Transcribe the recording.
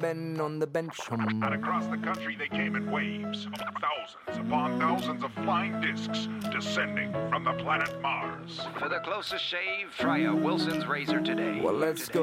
Ben on the bench. And across the country they came in waves. Thousands upon thousands of flying discs descending from the planet Mars. For the closest shave, try a Wilson's razor today. Well, let's go.